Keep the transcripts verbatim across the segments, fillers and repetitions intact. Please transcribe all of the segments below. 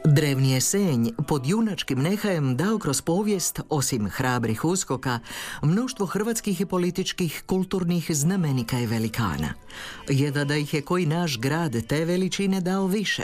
Drevni je Senj pod junačkim nehajem dao kroz povijest, osim hrabrih uskoka, mnoštvo hrvatskih i političkih, kulturnih znamenika i velikana. Jedna da ih je koji naš grad te veličine dao više.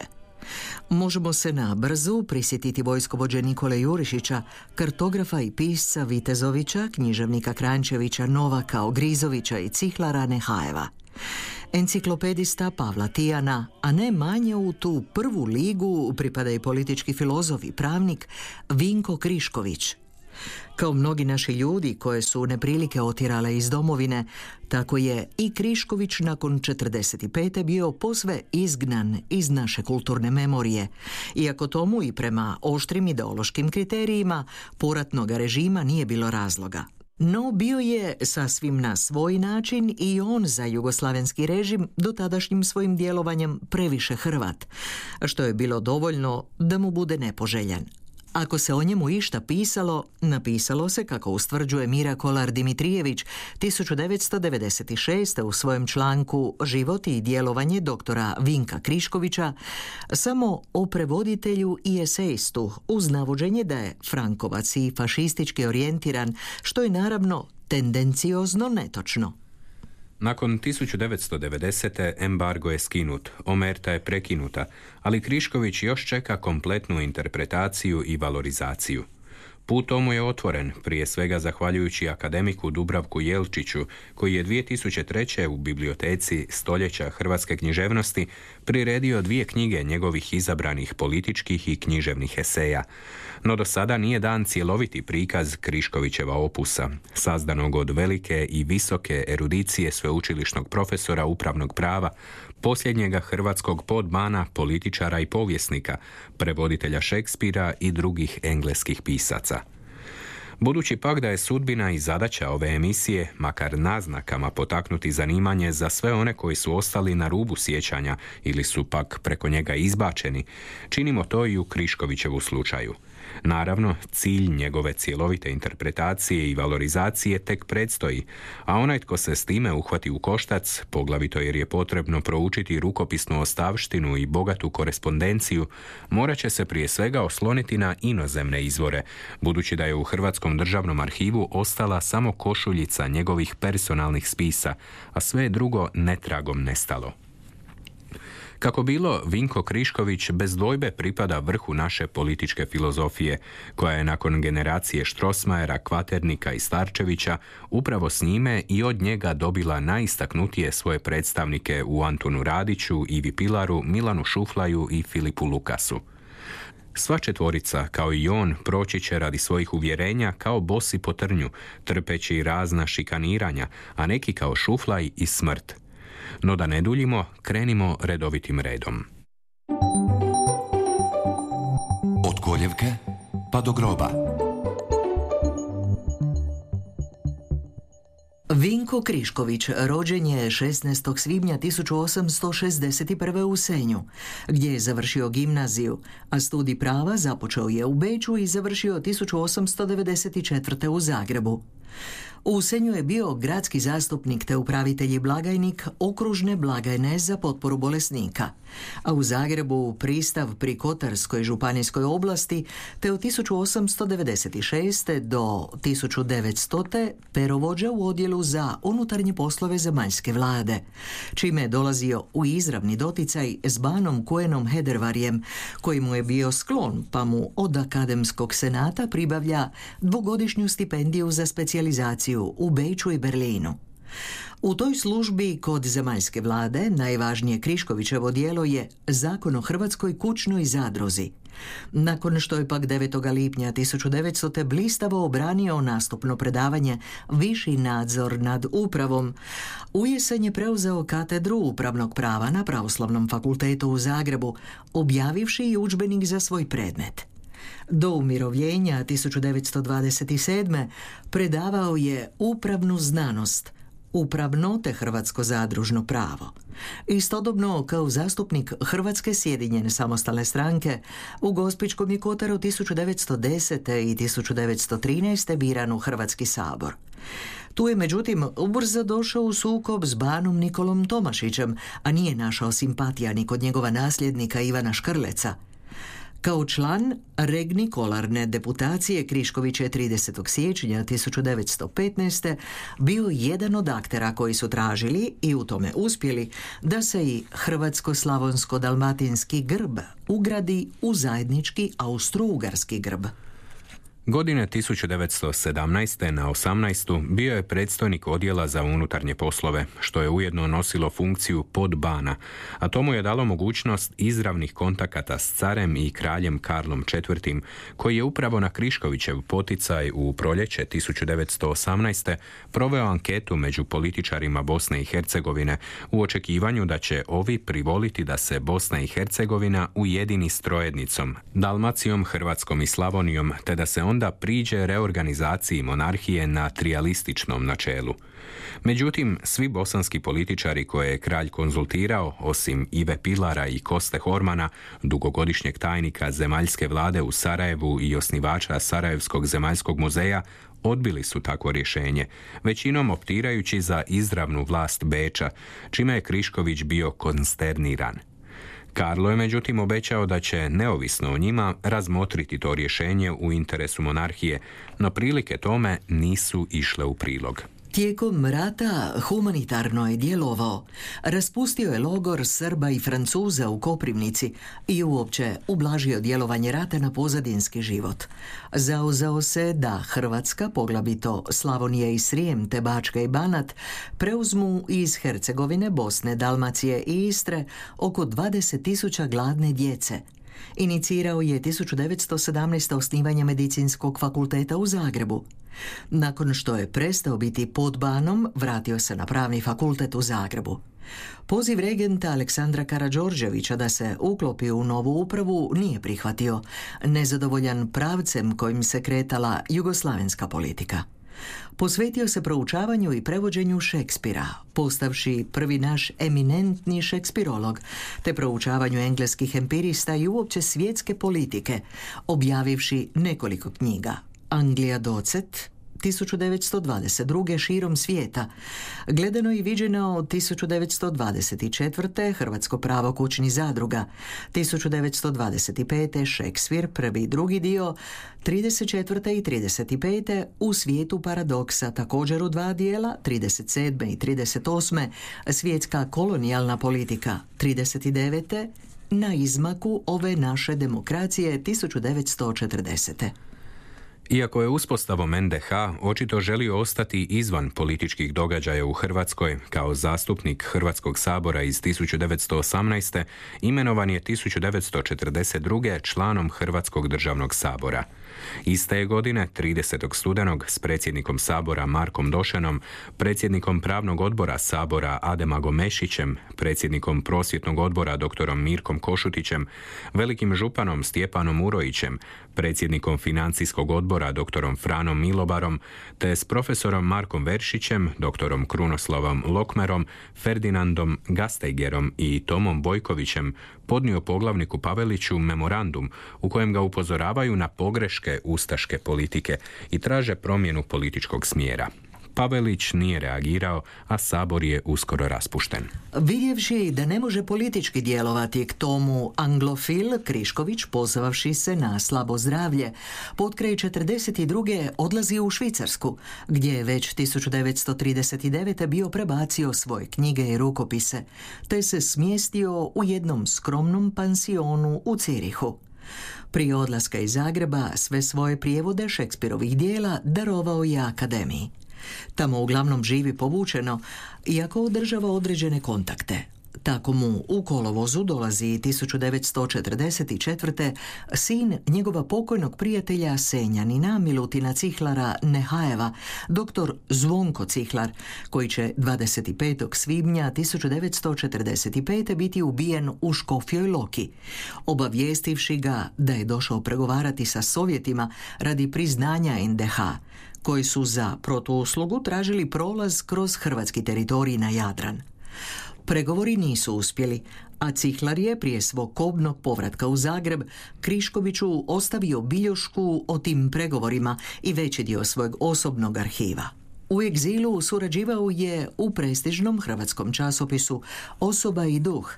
Možemo se na brzu prisjetiti vojskovođe Nikole Jurišića, kartografa i pisca Vitezovića, književnika Kranjčevića, Novaka, Ogrizovića i Cihlara Nehajeva. Enciklopedista Pavla Tijana, a ne manje u tu prvu ligu pripada i politički filozof i pravnik Vinko Krišković. Kao mnogi naši ljudi koje su neprilike otjerale iz domovine, tako je i Krišković nakon četrdeset pete bio posve izgnan iz naše kulturne memorije, iako tomu i prema oštrim ideološkim kriterijima poratnog režima nije bilo razloga. No bio je sasvim na svoj način i on za jugoslavenski režim dotadašnjim svojim djelovanjem previše Hrvat, što je bilo dovoljno da mu bude nepoželjan. Ako se o njemu išta pisalo, napisalo se, kako ustvrđuje Mira Kolar-Dimitrijević tisuću devetsto devedeset šeste u svojem članku Život i djelovanje doktora Vinka Kriškovića, samo o prevoditelju i esejistu, uz navođenje da je frankovac i fašistički orijentiran, što je naravno tendenciozno netočno. Nakon tisuću devetsto devedesete. embargo je skinut, omerta je prekinuta, ali Krišković još čeka kompletnu interpretaciju i valorizaciju. Put tomu je otvoren, prije svega zahvaljujući akademiku Dubravku Jelčiću, koji je dvije tisuće treće. u biblioteci Stoljeća hrvatske književnosti priredio dvije knjige njegovih izabranih političkih i književnih eseja. No do sada nije dan cjeloviti prikaz Kriškovićeva opusa, sazdanog od velike i visoke erudicije sveučilišnog profesora upravnog prava, posljednjega hrvatskog podbana, političara i povjesnika, prevoditelja Šekspira i drugih engleskih pisaca. Budući pak da je sudbina i zadaća ove emisije, makar naznakama potaknuti zanimanje za sve one koji su ostali na rubu sjećanja ili su pak preko njega izbačeni, činimo to i u Kriškovićevu slučaju. Naravno, cilj njegove cjelovite interpretacije i valorizacije tek predstoji, a onaj tko se s time uhvati u koštac, poglavito jer je potrebno proučiti rukopisnu ostavštinu i bogatu korespondenciju, morat će se prije svega osloniti na inozemne izvore, budući da je u Hrvatskom državnom arhivu ostala samo košuljica njegovih personalnih spisa, a sve je drugo netragom nestalo. Kako bilo, Vinko Krišković bez dvojbe pripada vrhu naše političke filozofije, koja je nakon generacije Strossmayera, Kvaternika i Starčevića upravo s njime i od njega dobila najistaknutije svoje predstavnike u Antunu Radiću, Ivi Pilaru, Milanu Šuflaju i Filipu Lukasu. Sva četvorica, kao i on, proći će radi svojih uvjerenja kao bosi po trnju, trpeći razna šikaniranja, a neki kao Šuflaj i smrt. No da ne duljimo, krenimo redovitim redom. Od koljevke pa do groba. Vinko Krišković rođen je šesnaestog svibnja tisuću osamsto šezdeset prve. u Senju, gdje je završio gimnaziju, a studij prava započeo je u Beču i završio tisuću osamsto devedeset četvrte. u Zagrebu. U Senju je bio gradski zastupnik te upravitelj i blagajnik okružne blagajne za potporu bolesnika, a u Zagrebu pristav pri Kotarskoj županijskoj oblasti te od tisuću osamsto devedeset šeste. do tisuću devetstote. perovođa u odjelu za unutarnje poslove zemaljske vlade, čime je dolazio u izravni doticaj s banom Kuenom Hedervarjem, koji mu je bio sklon, pa mu od akademskog senata pribavlja dvogodišnju stipendiju za specijalizaciju u Beču i Berlinu. U toj službi kod zemaljske vlade najvažnije Kriškovićevo djelo je Zakon o Hrvatskoj kućnoj zadruzi. Nakon što je pak devetog lipnja tisuću devetstote. blistavo obranio nastupno predavanje Viši nadzor nad upravom, u jesen je preuzeo katedru upravnog prava na Pravoslavnom fakultetu u Zagrebu, objavivši i udžbenik za svoj predmet. Do umirovljenja tisuću devetsto dvadeset sedme. predavao je upravnu znanost, upravno te hrvatsko zadružno pravo. Istodobno, kao zastupnik Hrvatske sjedinjene samostalne stranke, u Gospićkom je Kotaru tisuću devetsto desete. i tisuću devetsto trinaeste. biran u Hrvatski sabor. Tu je međutim ubrzo došao u sukob s banom Nikolom Tomašićem, a nije našao simpatija ni kod njegova nasljednika Ivana Škrleca. Kao član regnikolarne deputacije Krišković je tridesetog siječnja tisuću devetsto petnaeste. bio jedan od aktera koji su tražili i u tome uspjeli da se i hrvatsko-slavonsko-dalmatinski grb ugradi u zajednički austro-ugarski grb. Godine tisuću devetsto sedamnaeste. na osamnaestu. bio je predstojnik odjela za unutarnje poslove, što je ujedno nosilo funkciju podbana, a to mu je dalo mogućnost izravnih kontakata s carem i kraljem Karlom četvrtim, koji je upravo na Kriškovićev poticaj u proljeće tisuću devetsto osamnaeste. proveo anketu među političarima Bosne i Hercegovine u očekivanju da će ovi privoliti da se Bosna i Hercegovina ujedini s trojednicom, Dalmacijom, Hrvatskom i Slavonijom, te da se on onda priđe reorganizaciji monarhije na trijalističnom načelu. Međutim, svi bosanski političari koje je kralj konzultirao, osim Ive Pilara i Koste Hormana, dugogodišnjeg tajnika zemaljske vlade u Sarajevu i osnivača Sarajevskog zemaljskog muzeja, odbili su takvo rješenje, većinom optirajući za izravnu vlast Beča, čime je Krišković bio konsterniran. Karlo je međutim obećao da će, neovisno o njima, razmotriti to rješenje u interesu monarhije, no prilike tome nisu išle u prilog. Tijekom rata humanitarno je djelovao. Raspustio je logor Srba i Francuza u Koprivnici i uopće ublažio djelovanje rata na pozadinski život. Zauzeo se da Hrvatska, poglavito Slavonija i Srijem te Bačka i Banat, preuzmu iz Hercegovine, Bosne, Dalmacije i Istre oko dvadeset tisuća gladne djece. Inicirao je tisuću devetsto sedamnaeste. osnivanje Medicinskog fakulteta u Zagrebu. Nakon što je prestao biti podbanom, vratio se na Pravni fakultet u Zagrebu. Poziv regenta Aleksandra Karađorđevića da se uklopi u novu upravu nije prihvatio, nezadovoljan pravcem kojim se kretala jugoslavenska politika. Posvetio se proučavanju i prevođenju Šekspira, postavši prvi naš eminentni šekspirolog, te proučavanju engleskih empirista i uopće svjetske politike, objavivši nekoliko knjiga. Anglija docet, tisuću devetsto dvadeset druge. širom svijeta. Gledano i viđeno od tisuću devetsto dvadeset četvrte. Hrvatsko pravo kućnih zadruga. tisuću devetsto dvadeset pete. Šekspir, prvi i drugi dio. trideset četvrte. i trideset pete. U svijetu paradoksa, također u dva dijela. trideset sedme. i trideset osme. Svjetska kolonijalna politika. trideset devete. Na izmaku ove naše demokracije tisuću devetsto četrdesete. Iako je uspostavom en de ha očito želio ostati izvan političkih događaja u Hrvatskoj, kao zastupnik Hrvatskog sabora iz tisuću devetsto osamnaeste. imenovan je tisuću devetsto četrdeset druge. članom Hrvatskog državnog sabora. Iste je godine, tridesetog studenog, s predsjednikom sabora Markom Došenom, predsjednikom pravnog odbora sabora Ademagom Mešićem, predsjednikom prosvjetnog odbora doktorom Mirkom Košutićem, velikim županom Stjepanom Urojićem, predsjednikom financijskog odbora doktorom Franom Milobarom, te s profesorom Markom Veršićem, doktorom Krunoslavom Lokmerom, Ferdinandom Gasteigerom i Tomom Bojkovićem podnio poglavniku Paveliću memorandum u kojem ga upozoravaju na pogreške ustaške politike i traže promjenu političkog smjera. Pavelić nije reagirao, a sabor je uskoro raspušten. Vidjevši da ne može politički djelovati k tomu anglofil, Krišković, pozvavši se na slabo zdravlje, potkraj četrdeset druge. odlazi u Švicarsku, gdje je već tisuću devetsto trideset devete. bio prebacio svoje knjige i rukopise, te se smjestio u jednom skromnom pansionu u Cirihu. Prije odlaska iz Zagreba sve svoje prijevode Šekspirovih dijela darovao je akademiji. Tamo uglavnom živi povučeno, iako održava određene kontakte. Tako mu u kolovozu dolazi tisuću devetsto četrdeset četvrte. sin njegova pokojnog prijatelja Senjanina Milutina Cihlara Nehajeva, doktor Zvonko Cihlar, koji će dvadeset petog svibnja tisuću devetsto četrdeset pete. biti ubijen u Škofjoj Loki, obavijestivši ga da je došao pregovarati sa Sovjetima radi priznanja en de ha, koji su za protuuslugu tražili prolaz kroz hrvatski teritorij na Jadran. Pregovori nisu uspjeli, a Cihlar je prije svog kobnog povratka u Zagreb Kriškoviću ostavio bilješku o tim pregovorima i veći dio svojeg osobnog arhiva. U egzilu surađivao je u prestižnom hrvatskom časopisu Osoba i duh,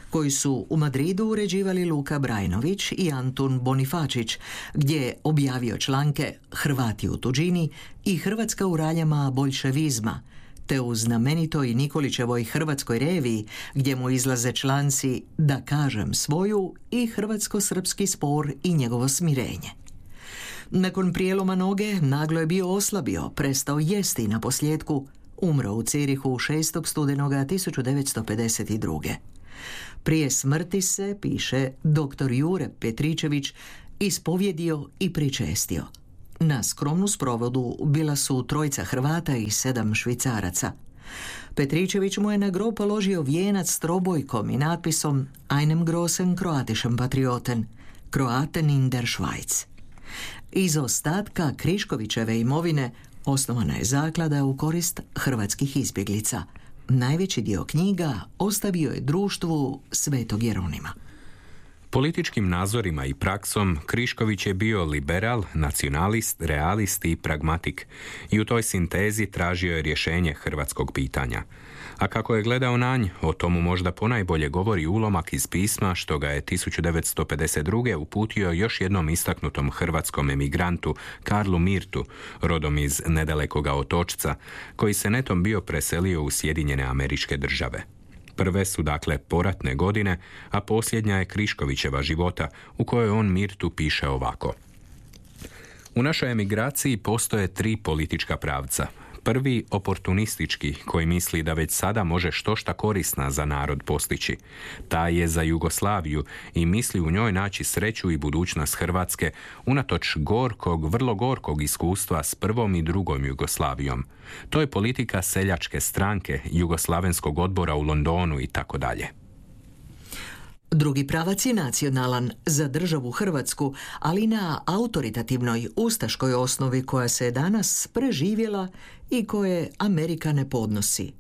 koji su u Madridu uređivali Luka Brajnović i Antun Bonifačić, gdje je objavio članke Hrvati u tuđini i Hrvatska u raljama boljševizma, te u znamenitoj Nikolićevoj Hrvatskoj reviji, gdje mu izlaze članci Da kažem svoju i Hrvatsko-srpski spor i njegovo smirenje. Nakon prijeloma noge naglo je bio oslabio, prestao jesti i na posljedku umro u Cirihu šestog studenoga tisuću devetsto pedeset druge. Prije smrti se, piše doktor Jure Petričević, ispovjedio i pričestio. Na skromnu sprovodu bila su trojica Hrvata i sedam Švicaraca. Petričević mu je na grob položio vijenac s trobojkom i natpisom Einem großen kroatischen Patrioten, Kroaten in der Schweiz. Iz ostatka Kriškovićeve imovine osnovana je zaklada u korist hrvatskih izbjeglica. Najveći dio knjiga ostavio je društvu Svetog Jeronima. Političkim nazorima i praksom Krišković je bio liberal, nacionalist, realist i pragmatik i u toj sintezi tražio je rješenje hrvatskog pitanja. A kako je gledao na nj, o tomu možda ponajbolje govori ulomak iz pisma što ga je tisuću devetsto pedeset druge uputio još jednom istaknutom hrvatskom emigrantu Karlu Mirtu, rodom iz nedalekoga Otočca, koji se netom bio preselio u Sjedinjene Američke Države. Prve su dakle poratne godine, a posljednja je Kriškovićeva života u kojoj on Mirtu piše ovako. U našoj emigraciji postoje tri politička pravca. Prvi, oportunistički, koji misli da već sada može štošta korisna za narod postići. Taj je za Jugoslaviju i misli u njoj naći sreću i budućnost Hrvatske unatoč gorkog, vrlo gorkog iskustva s prvom i drugom Jugoslavijom. To je politika seljačke stranke, Jugoslavenskog odbora u Londonu i tako dalje. Drugi pravac je nacionalan za državu Hrvatsku, ali na autoritativnoj ustaškoj osnovi koja se danas preživjela i koje Amerika ne podnosi.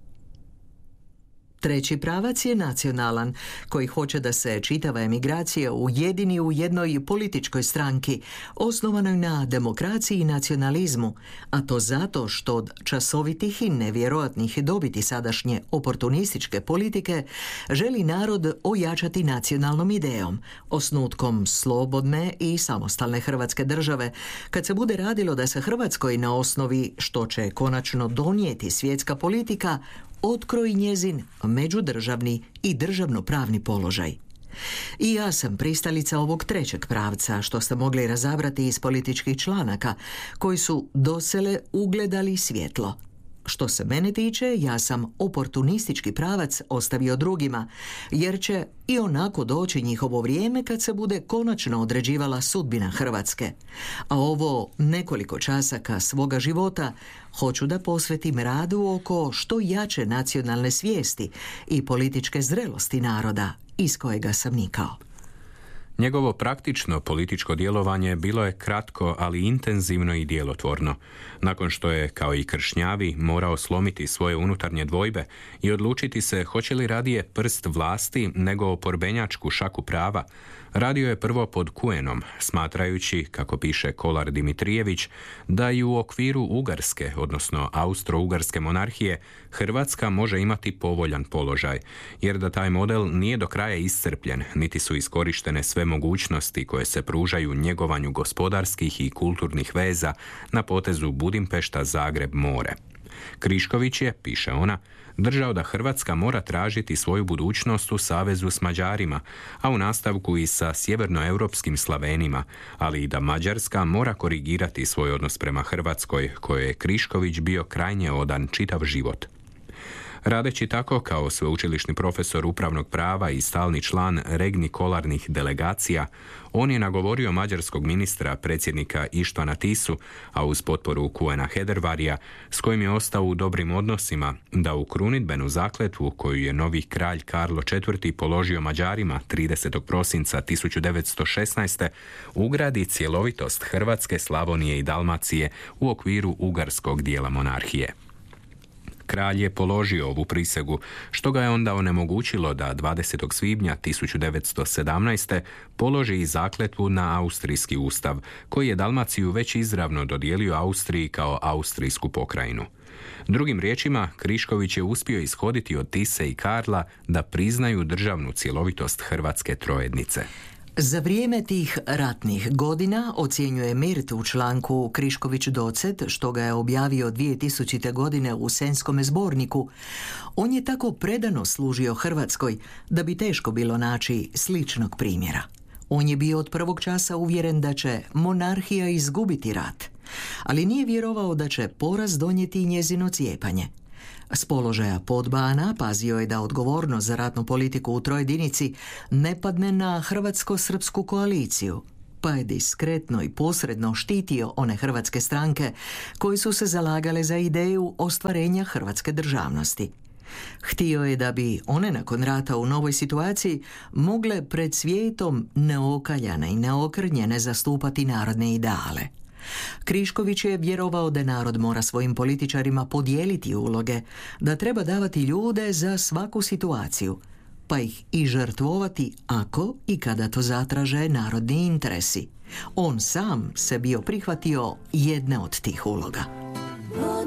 Treći pravac je nacionalan, koji hoće da se čitava emigracija ujedini u jednoj političkoj stranki, osnovanoj na demokraciji i nacionalizmu, a to zato što od časovitih i nevjerojatnih dobiti sadašnje oportunističke politike želi narod ojačati nacionalnom idejom, osnutkom slobodne i samostalne Hrvatske države, kad se bude radilo da se Hrvatskoj na osnovi što će konačno donijeti svjetska politika otkroji njezin međudržavni i državnopravni položaj. I ja sam pristalica ovog trećeg pravca, što ste mogli razabrati iz političkih članaka, koji su dosele ugledali svjetlo. Što se mene tiče, ja sam oportunistički pravac ostavio drugima, jer će i onako doći njihovo vrijeme kad se bude konačno određivala sudbina Hrvatske. A ovo nekoliko časaka svoga života hoću da posvetim radu oko što jače nacionalne svijesti i političke zrelosti naroda iz kojega sam nikao. Njegovo praktično političko djelovanje bilo je kratko, ali intenzivno i djelotvorno. Nakon što je, kao i kršnjavi, morao slomiti svoje unutarnje dvojbe i odlučiti se hoće li radije prst vlasti nego oporbenjačku šaku prava, radio je prvo pod Kuenom, smatrajući, kako piše Kolar Dimitrijević, da i u okviru Ugarske, odnosno Austro-Ugarske monarhije, Hrvatska može imati povoljan položaj, jer da taj model nije do kraja iscrpljen, niti su iskorištene sve mogućnosti koje se pružaju njegovanju gospodarskih i kulturnih veza na potezu Budimpešta, Zagreb, more. Krišković je, piše ona, držao da Hrvatska mora tražiti svoju budućnost u savezu s Mađarima, a u nastavku i sa sjevernoeuropskim Slavenima, ali i da Mađarska mora korigirati svoj odnos prema Hrvatskoj, kojoj je Krišković bio krajnje odan čitav život. Radeći tako kao sveučilišni profesor upravnog prava i stalni član regnikolarnih delegacija, on je nagovorio mađarskog ministra, predsjednika Ištvana Tisu, a uz potporu Kuena Hedervarija, s kojim je ostao u dobrim odnosima, da u krunidbenu zakletvu koju je novi kralj Karlo četvrti položio Mađarima tridesetog prosinca tisuću devetsto šesnaeste. ugradi cjelovitost Hrvatske, Slavonije i Dalmacije u okviru ugarskog dijela monarhije. Kralj je položio ovu prisegu, što ga je onda onemogućilo da dvadesetog svibnja tisuću devetsto sedamnaeste. položi i zakletvu na austrijski ustav, koji je Dalmaciju već izravno dodijelio Austriji kao austrijsku pokrajinu. Drugim riječima, Krišković je uspio ishoditi od Tise i Karla da priznaju državnu cjelovitost hrvatske trojednice. Za vrijeme tih ratnih godina, ocjenjuje Mirt u članku Krišković Docet, što ga je objavio dvije tisućite. godine u Senjskome zborniku, on je tako predano služio Hrvatskoj da bi teško bilo naći sličnog primjera. On je bio od prvog časa uvjeren da će monarhija izgubiti rat, ali nije vjerovao da će poraz donijeti njezino cijepanje. S položaja podbana pazio je da odgovornost za ratnu politiku u trojedinici ne padne na hrvatsko-srpsku koaliciju, pa je diskretno i posredno štitio one hrvatske stranke koje su se zalagale za ideju ostvarenja hrvatske državnosti. Htio je da bi one nakon rata u novoj situaciji mogle pred svijetom neokaljane i neokrnjene zastupati narodne ideale. Krišković je vjerovao da narod mora svojim političarima podijeliti uloge, da treba davati ljude za svaku situaciju, pa ih i žrtvovati ako i kada to zatraže narodni interesi. On sam se bio prihvatio jedne od tih uloga.